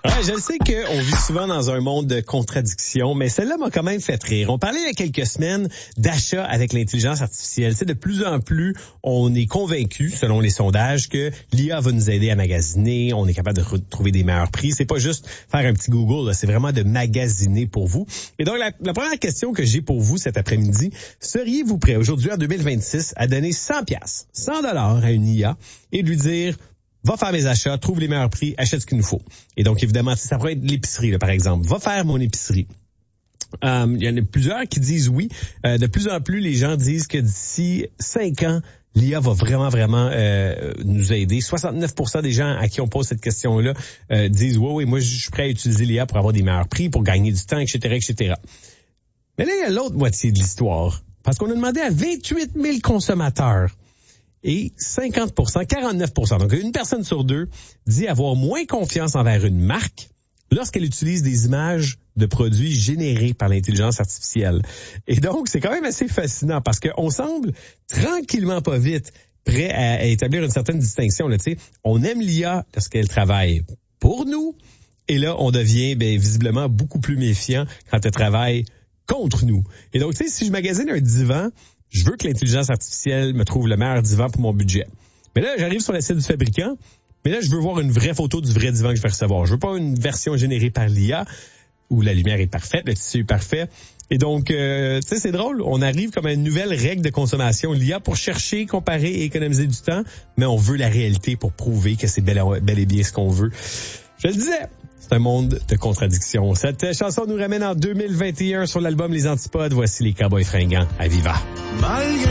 Ouais, je sais qu'on vit souvent dans un monde de contradictions, mais celle-là m'a quand même fait rire. On parlait il y a quelques semaines d'achat avec l'intelligence artificielle. Tu sais, de plus en plus, on est convaincu, selon les sondages, que l'IA va nous aider à magasiner. On est capable de trouver des meilleurs prix. C'est pas juste faire un petit Google, là, c'est vraiment de magasiner pour vous. Et donc, la première question que j'ai pour vous cet après-midi, seriez-vous prêt aujourd'hui, en 2026, à donner 100 $, à une IA et de lui dire... Va faire mes achats, trouve les meilleurs prix, achète ce qu'il nous faut. Et donc, évidemment, ça pourrait être l'épicerie, là, par exemple. Va faire mon épicerie. Il y en a plusieurs qui disent oui. De plus en plus, les gens disent que d'ici 5 ans, l'IA va vraiment nous aider. 69% des gens à qui on pose cette question-là disent oui, moi, je suis prêt à utiliser l'IA pour avoir des meilleurs prix, pour gagner du temps, etc., etc. Mais là, il y a l'autre moitié de l'histoire. Parce qu'on a demandé à 28 000 consommateurs et 50%, 49%, donc une personne sur deux dit avoir moins confiance envers une marque lorsqu'elle utilise des images de produits générés par l'intelligence artificielle. Et donc, c'est quand même assez fascinant parce qu'on semble tranquillement pas vite prêt à établir une certaine distinction. Là, on aime l'IA lorsqu'elle travaille pour nous et là, on devient visiblement beaucoup plus méfiant quand elle travaille contre nous. Et donc, si je magasine un divan, je veux que l'intelligence artificielle me trouve le meilleur divan pour mon budget. Mais là, j'arrive sur le site du fabricant, mais là, je veux voir une vraie photo du vrai divan que je vais recevoir. Je veux pas une version générée par l'IA où la lumière est parfaite, le tissu est parfait. Et donc, c'est drôle. On arrive comme à une nouvelle règle de consommation. L'IA pour chercher, comparer et économiser du temps, mais on veut la réalité pour prouver que c'est bel et bien ce qu'on veut. Je le disais. C'est un monde de contradictions. Cette chanson nous ramène en 2021 sur l'album Les Antipodes. Voici les Cowboys Fringants à Viva.